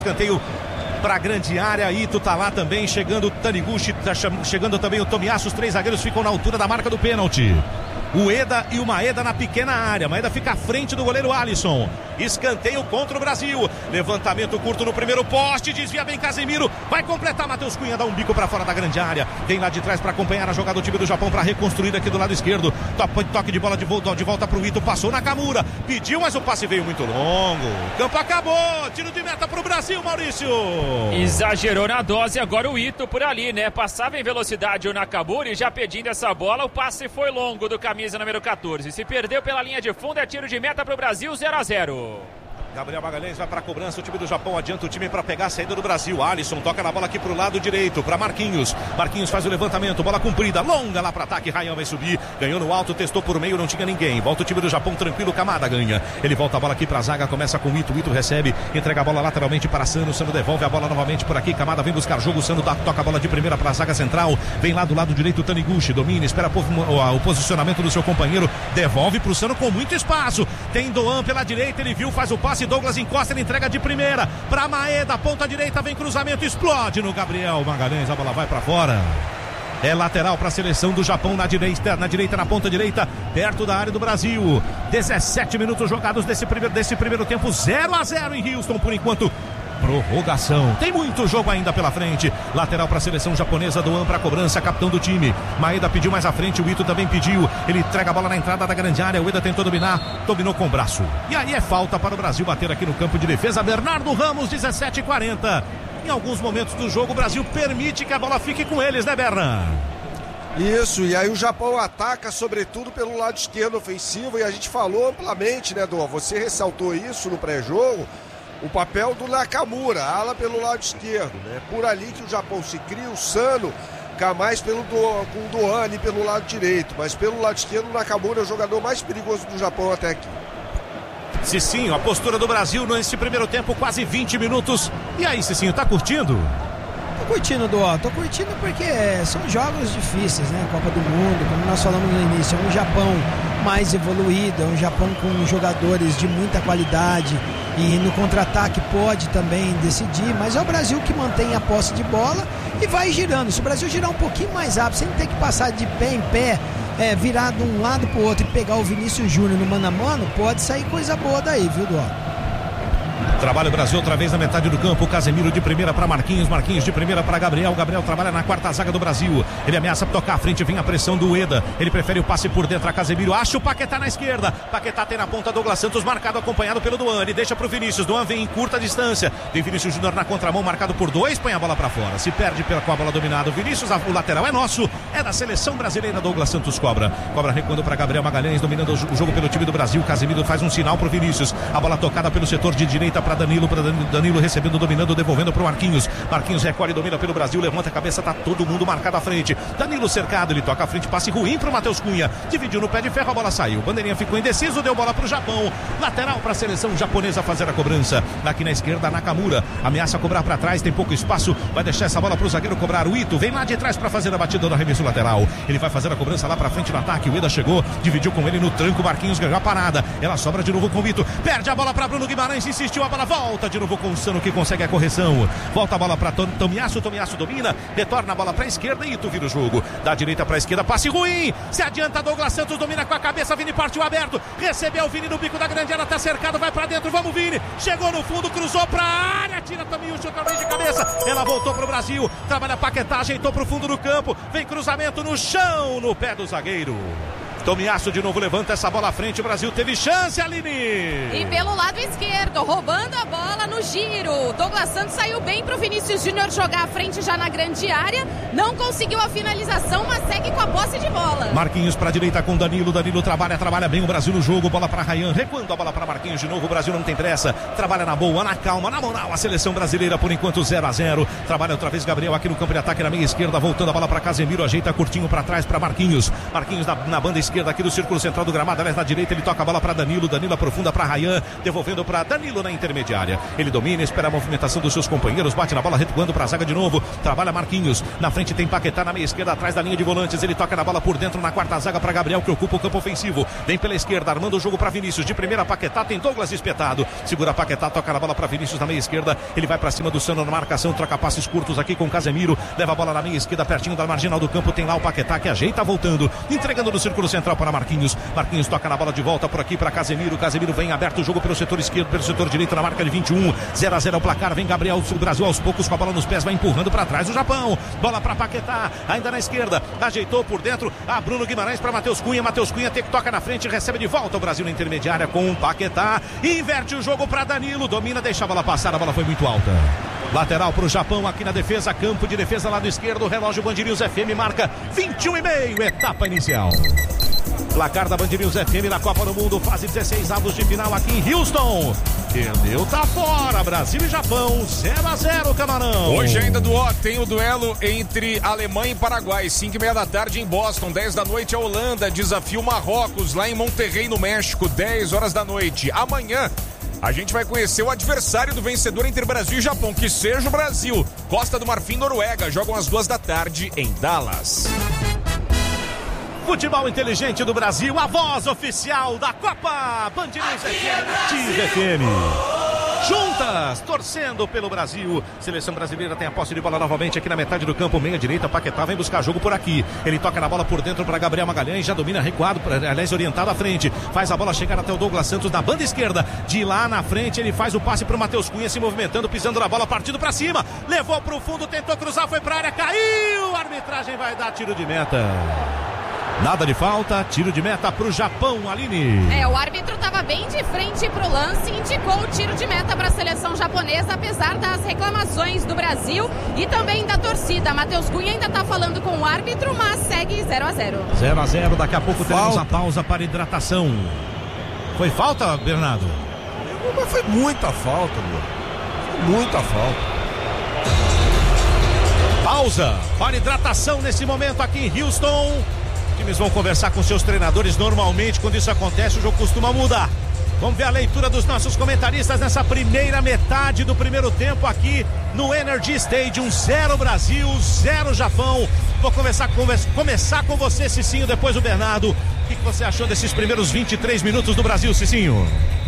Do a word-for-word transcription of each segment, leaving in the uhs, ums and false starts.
Escanteio para a grande área, Ito tá lá também, chegando o Taniguchi, tá chegando também o Tomiyasu, os três zagueiros ficam na altura da marca do pênalti. O Eda e o Maeda na pequena área. Maeda fica à frente do goleiro Alisson. Escanteio contra o Brasil. Levantamento curto no primeiro poste. Desvia bem Casemiro. Vai completar Matheus Cunha. Dá um bico para fora da grande área. Vem lá de trás para acompanhar a jogada do time do Japão para reconstruir aqui do lado esquerdo. Toque, toque de bola de volta, de volta para o Ito. Passou Nakamura. Pediu, mas o passe veio muito longo. O campo acabou. Tiro de meta para o Brasil, Maurício. Exagerou na dose. Agora o Ito por ali, né? Passava em velocidade o Nakamura e já pedindo essa bola. O passe foi longo do camisa número quatorze. Se perdeu pela linha de fundo, é tiro de meta para o Brasil, zero a zero. Gabriel Magalhães vai para a cobrança, o time do Japão adianta o time para pegar a saída do Brasil. Alisson toca na bola aqui pro lado direito, para Marquinhos. Marquinhos faz o levantamento, bola comprida, longa lá para ataque. Ryan vai subir, ganhou no alto, testou por meio, não tinha ninguém. Volta o time do Japão tranquilo, Kamada ganha. Ele volta a bola aqui para a zaga, começa com o Ito. Ito recebe, entrega a bola lateralmente para Sano. Sano devolve a bola novamente por aqui. Kamada vem buscar jogo, Sano dá, toca a bola de primeira para a zaga central. Vem lá do lado direito o Taniguchi, domina, espera o, o posicionamento do seu companheiro. Devolve pro Sano com muito espaço. Tem Doan pela direita, ele viu, faz o passe, Douglas encosta, ele entrega de primeira para Maeda, ponta direita, vem cruzamento, explode no Gabriel Magalhães, a bola vai para fora. É lateral para a seleção do Japão na direita, na direita, na ponta direita, perto da área do Brasil. dezessete minutos jogados desse primeiro, desse primeiro tempo, zero a zero em Houston por enquanto. Prorrogação. Tem muito jogo ainda pela frente. Lateral para a seleção japonesa, Doan para a cobrança, capitão do time. Maeda pediu mais à frente, o Ito também pediu. Ele entrega a bola na entrada da grande área. O Eda tentou dominar, dominou com o braço. E aí é falta para o Brasil bater aqui no campo de defesa. Bernardo Ramos, dezessete e quarenta. Em alguns momentos do jogo, o Brasil permite que a bola fique com eles, né, Berna? Isso, e aí o Japão ataca sobretudo pelo lado esquerdo ofensivo. E a gente falou amplamente, né, Doan? Você ressaltou isso no pré-jogo. O papel do Nakamura, ala pelo lado esquerdo, né? Por ali que o Japão se cria, o Sano cá mais pelo do, com o Doan ali pelo lado direito, mas pelo lado esquerdo o Nakamura é o jogador mais perigoso do Japão até aqui. Cicinho, a postura do Brasil nesse primeiro tempo, quase vinte minutos. E aí, Cicinho, tá curtindo? Tô curtindo, Doan, tô curtindo porque são jogos difíceis, né? Copa do Mundo, como nós falamos no início, é um Japão mais evoluído, é um Japão com jogadores de muita qualidade e no contra-ataque pode também decidir, mas é o Brasil que mantém a posse de bola e vai girando. Se o Brasil girar um pouquinho mais rápido, sem ter que passar de pé em pé, é, virar de um lado pro outro e pegar o Vinícius Júnior no mano a mano, pode sair coisa boa daí, viu, Doan? Trabalha o Brasil outra vez na metade do campo. Casemiro de primeira para Marquinhos. Marquinhos de primeira para Gabriel. Gabriel trabalha na quarta zaga do Brasil. Ele ameaça tocar à frente. Vem a pressão do Eda. Ele prefere o passe por dentro a Casemiro. Acha o Paquetá na esquerda. Paquetá tem na ponta Douglas Santos. Marcado, acompanhado pelo Doan. Ele deixa pro Vinícius. Doan vem em curta distância. Tem Vinícius Júnior na contramão. Marcado por dois. Põe a bola para fora. Se perde pela, com a bola dominada. O Vinícius, o lateral é nosso. É da seleção brasileira. Douglas Santos cobra. Cobra recuando para Gabriel Magalhães. Dominando o jogo pelo time do Brasil. Casemiro faz um sinal pro Vinícius. A bola tocada pelo setor de direita para Danilo. Para Danilo. Danilo recebendo, dominando, devolvendo para o Marquinhos. Marquinhos recolhe, domina pelo Brasil, levanta a cabeça, tá todo mundo marcado à frente. Danilo cercado, ele toca à frente, passe ruim para o Matheus Cunha. Dividiu no pé de ferro, a bola saiu. Bandeirinha ficou indeciso, deu bola para o Japão. Lateral para a seleção japonesa fazer a cobrança. Aqui na esquerda, Nakamura. Ameaça cobrar para trás, tem pouco espaço. Vai deixar essa bola para o zagueiro cobrar. O Ito vem lá de trás para fazer a batida do arremesso lateral. Ele vai fazer a cobrança lá para frente no ataque. O Eda chegou, dividiu com ele no tranco. Marquinhos ganhou a parada. Ela sobra de novo com o Ito. Perde a bola para Bruno Guimarães, insistiu, a bola volta de novo com o Sano que consegue a correção. Volta a bola para Tomiyasu. Tomiyasu domina, retorna a bola para a esquerda e Ito vira o jogo. Da direita para a esquerda, passe ruim. Se adianta Douglas Santos, domina com a cabeça. Vini partiu aberto, recebeu o Vini no bico da grande área, tá cercado, vai para dentro. Vamos, Vini. Chegou no fundo, cruzou para a área, tira Tomiyasu outra vez de cabeça. Ela voltou para o Brasil, trabalha Paquetá, ajeitou para o fundo do campo. Vem cruzamento no chão, no pé do zagueiro. Tomiyasu de novo levanta essa bola à frente. O Brasil teve chance, Aline. E pelo lado esquerdo, roubando a bola no giro. Douglas Santos saiu bem pro Vinícius Júnior jogar à frente já na grande área. Não conseguiu a finalização, mas segue com a posse de bola. Marquinhos pra direita com Danilo. Danilo trabalha, trabalha bem o Brasil no jogo. Bola pra Ryan, recuando a bola pra Marquinhos de novo. O Brasil não tem pressa. Trabalha na boa, na calma, na moral. A seleção brasileira por enquanto zero a zero. Trabalha outra vez Gabriel aqui no campo de ataque na meia esquerda. Voltando a bola pra Casemiro. Ajeita curtinho pra trás pra Marquinhos. Marquinhos na, na banda esquerda. esquerda aqui do círculo central do gramado, aliás, na direita ele toca a bola para Danilo, Danilo aprofunda para Rayan, devolvendo para Danilo na intermediária. Ele domina, espera a movimentação dos seus companheiros, bate na bola, recuando para a zaga de novo, trabalha Marquinhos, na frente tem Paquetá na meia esquerda, atrás da linha de volantes, ele toca na bola por dentro na quarta zaga para Gabriel, que ocupa o campo ofensivo, vem pela esquerda, armando o jogo para Vinícius, de primeira Paquetá, tem Douglas espetado, segura Paquetá, toca na bola para Vinícius na meia esquerda, ele vai para cima do Sano na marcação, troca passes curtos aqui com Casemiro, leva a bola na meia esquerda, pertinho da marginal do campo, tem lá o Paquetá que ajeita voltando, entregando no círculo central para Marquinhos, Marquinhos toca na bola de volta por aqui para Casemiro, Casemiro vem aberto o jogo pelo setor esquerdo, pelo setor direito na marca de vinte e um, zero a zero o placar, vem Gabriel, o Brasil aos poucos com a bola nos pés, vai empurrando para trás o Japão, bola para Paquetá, ainda na esquerda, ajeitou por dentro, a Bruno Guimarães para Matheus Cunha, Matheus Cunha tem que toca na frente, recebe de volta o Brasil na intermediária com o Paquetá, inverte o jogo para Danilo, domina, deixa a bola passar, a bola foi muito alta. Lateral para o Japão aqui na defesa, campo de defesa lado esquerdo, relógio Band News F M marca vinte e um e meio, etapa inicial. Placar da Band News F M na Copa do Mundo, fase dezesseis avos de final aqui em Houston. Perdeu, tá fora, Brasil e Japão, zero a zero, Camarão. Hoje ainda do ó, tem o duelo entre Alemanha e Paraguai, cinco e meia da tarde em Boston, dez da noite a Holanda, desafio Marrocos lá em Monterrey, no México, dez horas da noite. Amanhã a gente vai conhecer o adversário do vencedor entre Brasil e Japão, que seja o Brasil. Costa do Marfim, Noruega, jogam às duas da tarde em Dallas. Futebol inteligente do Brasil, a voz oficial da Copa, Band News F M. Juntas, torcendo pelo Brasil. Seleção brasileira tem a posse de bola novamente aqui na metade do campo, meia direita, Paquetá vem buscar jogo por aqui. Ele toca na bola por dentro para Gabriel Magalhães, já domina recuado, aliás orientado à frente. Faz a bola chegar até o Douglas Santos na banda esquerda. De lá na frente ele faz o passe para o Matheus Cunha, se movimentando, pisando na bola, partindo para cima. Levou para o fundo, tentou cruzar, foi para a área, caiu. A arbitragem vai dar tiro de meta. Nada de falta, tiro de meta pro Japão, Aline. É, o árbitro estava bem de frente pro lance e indicou o tiro de meta para a seleção japonesa, apesar das reclamações do Brasil e também da torcida. Matheus Cunha ainda está falando com o árbitro, mas segue zero a zero. zero a zero, daqui a pouco teremos a pausa para hidratação. Foi falta, Bernardo? Mas foi muita falta, meu. Foi muita falta. Pausa para hidratação nesse momento aqui em Houston. Times vão conversar com seus treinadores. Normalmente, quando isso acontece, o jogo costuma mudar. Vamos ver a leitura dos nossos comentaristas nessa primeira metade do primeiro tempo aqui no Energy Stadium. Zero Brasil, zero Japão. Vou começar, conversa, começar com você, Cicinho, depois o Bernardo. O que, que você achou desses primeiros vinte e três minutos do Brasil, Cicinho?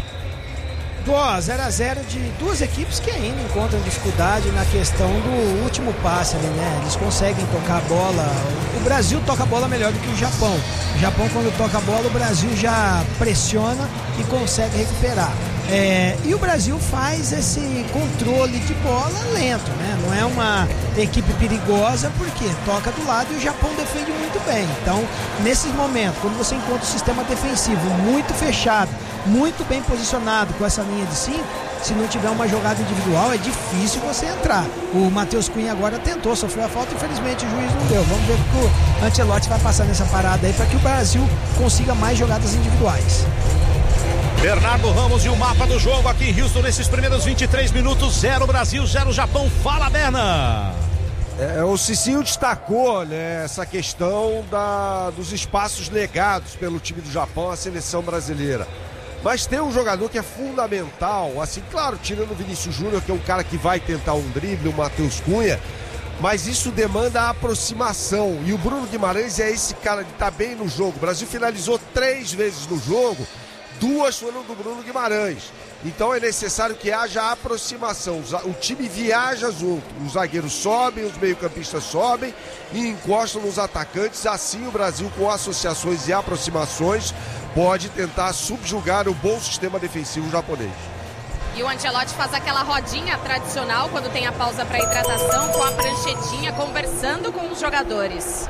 zero a zero de duas equipes que ainda encontram dificuldade na questão do último passe ali, né? Eles conseguem tocar a bola. O Brasil toca a bola melhor do que o Japão. O Japão, quando toca a bola, o Brasil já pressiona e consegue recuperar. É, e o Brasil faz esse controle de bola lento, né? Não é uma equipe perigosa porque toca do lado e o Japão defende muito bem. Então, nesses momentos, quando você encontra um sistema defensivo muito fechado, muito bem posicionado com essa linha de cinco, se não tiver uma jogada individual é difícil você entrar. O Matheus Cunha agora tentou, sofreu a falta, infelizmente o juiz não deu. Vamos ver o que o Ancelotti vai passar nessa parada aí para que o Brasil consiga mais jogadas individuais. Bernardo Ramos e o mapa do jogo aqui em Houston nesses primeiros vinte e três minutos. Zero Brasil, zero Japão. Fala, Berna! É, o Cicinho destacou, né, essa questão da, dos espaços negados pelo time do Japão à seleção brasileira. Mas tem um jogador que é fundamental, assim, claro, tirando o Vinícius Júnior, que é um cara que vai tentar um drible, o Matheus Cunha, mas isso demanda a aproximação. E o Bruno Guimarães é esse cara que está bem no jogo. O Brasil finalizou três vezes no jogo, duas foram do Bruno Guimarães. Então é necessário que haja aproximação. O time viaja junto. Os zagueiros sobem, os meio-campistas sobem e encostam nos atacantes. Assim o Brasil, com associações e aproximações, pode tentar subjugar o bom sistema defensivo japonês. E o Ancelotti faz aquela rodinha tradicional quando tem a pausa para hidratação, com a pranchetinha, conversando com os jogadores.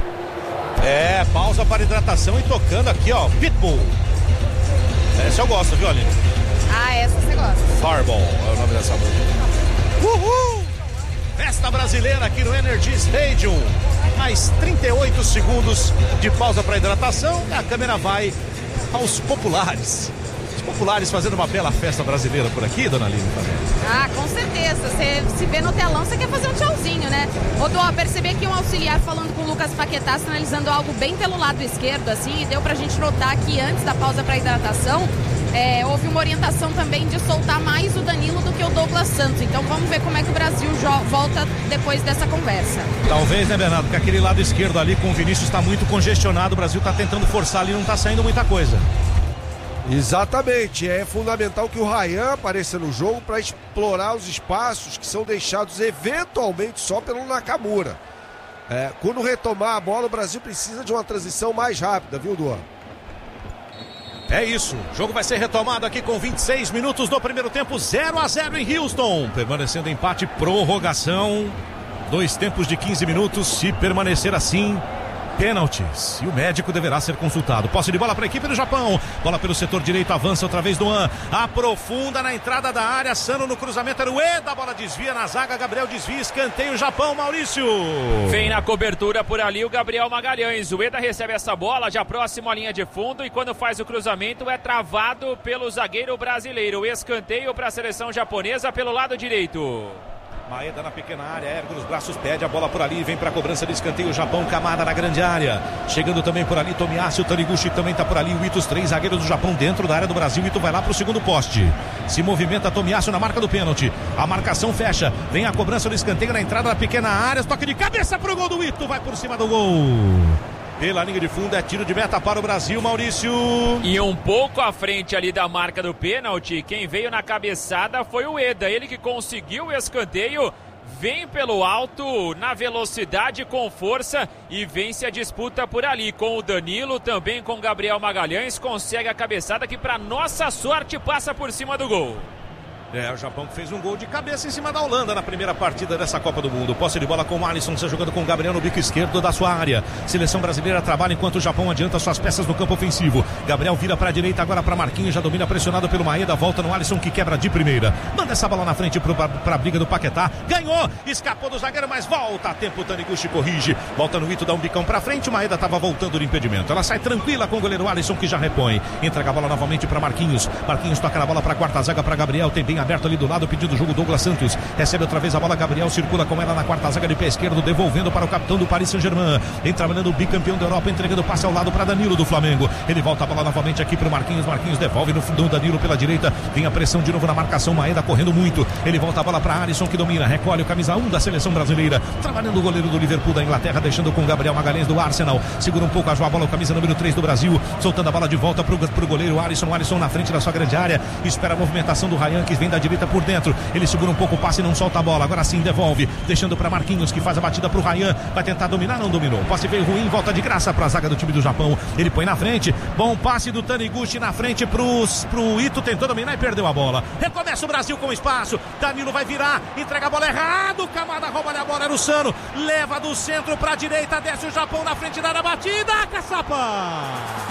É, pausa para hidratação e tocando aqui, ó, Pitbull. Essa eu gosto, viu, Aline? Ah, essa você gosta. Fireball é o nome dessa música. Uhul! Festa brasileira aqui no Energy Stadium. Mais trinta e oito segundos de pausa para hidratação. A câmera vai aos populares. populares fazendo uma bela festa brasileira por aqui, dona Aline? Ah, com certeza. Você se vê no telão, você quer fazer um tchauzinho, né? Ô, Dó, percebi aqui um auxiliar falando com o Lucas Paquetá, sinalizando algo bem pelo lado esquerdo, assim, e deu pra gente notar que antes da pausa pra hidratação, é, houve uma orientação também de soltar mais o Danilo do que o Douglas Santos. Então vamos ver como é que o Brasil volta depois dessa conversa. Talvez, né, Bernardo? Porque aquele lado esquerdo ali com o Vinícius está muito congestionado. O Brasil está tentando forçar ali, não está saindo muita coisa. Exatamente. É fundamental que o Ryan apareça no jogo para explorar os espaços que são deixados eventualmente só pelo Nakamura. É, quando retomar a bola, o Brasil precisa de uma transição mais rápida, viu, Duan? É isso, o jogo vai ser retomado aqui com vinte e seis minutos do primeiro tempo, zero a zero em Houston, permanecendo empate, prorrogação, dois tempos de quinze minutos, se permanecer assim, pênaltis, e o médico deverá ser consultado. Posse de bola para a equipe do Japão, bola pelo setor direito, avança outra vez Duan, aprofunda na entrada da área, Sano no cruzamento, era o Ueda, a bola desvia na zaga, Gabriel desvia, escanteio Japão, Maurício. Vem na cobertura por ali o Gabriel Magalhães, o Ueda recebe essa bola já próximo à linha de fundo e quando faz o cruzamento é travado pelo zagueiro brasileiro, escanteio para a seleção japonesa pelo lado direito. Maeda na pequena área, ergue os braços, pede a bola por ali, vem para a cobrança de escanteio, Japão, Kamada na grande área, chegando também por ali, Tomiyasu, Taniguchi também está por ali, o Ito, os três zagueiros do Japão dentro da área do Brasil, o Ito vai lá para o segundo poste, se movimenta Tomiyasu na marca do pênalti, a marcação fecha, vem a cobrança do escanteio na entrada da pequena área, toque de cabeça para o gol do Ito, vai por cima do gol. Pela linha de fundo é tiro de meta para o Brasil, Maurício. E um pouco à frente ali da marca do pênalti, quem veio na cabeçada foi o Ueda. Ele que conseguiu o escanteio, vem pelo alto, na velocidade, com força e vence a disputa por ali. Com o Danilo, também com o Gabriel Magalhães, consegue a cabeçada que para nossa sorte passa por cima do gol. É, o Japão fez um gol de cabeça em cima da Holanda na primeira partida dessa Copa do Mundo. Posse de bola com o Alisson, está jogando com o Gabriel no bico esquerdo da sua área. Seleção brasileira trabalha enquanto o Japão adianta suas peças no campo ofensivo. Gabriel vira para a direita, agora para Marquinhos, já domina pressionado pelo Maeda, volta no Alisson que quebra de primeira. Manda essa bola na frente para a briga do Paquetá. Ganhou, escapou do zagueiro, mas volta a tempo, Taniguchi corrige. Volta no Ito, dá um bicão para frente, o Maeda estava voltando do impedimento. Ela sai tranquila com o goleiro Alisson que já repõe. Entrega a bola novamente para Marquinhos. Marquinhos toca na bola para a quarta zaga para Gabriel, tem bem aberto ali do lado, pedindo o jogo Douglas Santos, recebe outra vez a bola, Gabriel circula com ela na quarta zaga de pé esquerdo, devolvendo para o capitão do Paris Saint-Germain, vem trabalhando o bicampeão da Europa, entregando passe ao lado para Danilo do Flamengo, ele volta a bola novamente aqui para o Marquinhos, Marquinhos devolve no fundo, Danilo pela direita, vem a pressão de novo na marcação, Maeda correndo muito, ele volta a bola para Alisson que domina, recolhe o camisa um da seleção brasileira, trabalhando o goleiro do Liverpool da Inglaterra, deixando com Gabriel Magalhães do Arsenal, segura um pouco a bola, o camisa número três do Brasil, soltando a bola de volta para o goleiro Alisson, Alisson na frente da sua grande área, espera a movimentação do Ryan que vem da direita por dentro, ele segura um pouco o passe e não solta a bola, agora sim devolve, deixando para Marquinhos que faz a batida para o Ryan, vai tentar dominar, não dominou, o passe veio ruim, volta de graça para a zaga do time do Japão, ele põe na frente, bom passe do Taniguchi na frente para o Ito, tentou dominar e perdeu a bola, recomeça o Brasil com espaço, Danilo vai virar, entrega a bola errado, Kamada rouba a bola, era o Sano, leva do centro para a direita, desce o Japão na frente da batida, caçapa!